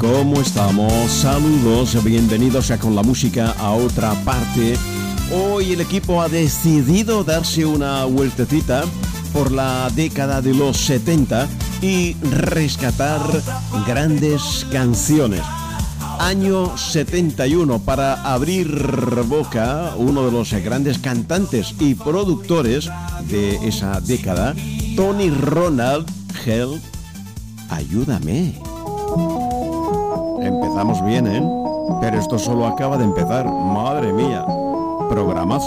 ¿Cómo estamos? Saludos, bienvenidos a Con la Música a otra parte. Hoy el equipo ha decidido darse una vueltecita por la década de los 70 y rescatar grandes canciones. Año 71, para abrir boca, uno de los grandes cantantes y productores de esa década, Tony Ronald, Help, ayúdame. Empezamos bien, ¿eh? Pero esto solo acaba de empezar. Madre mía, programazo.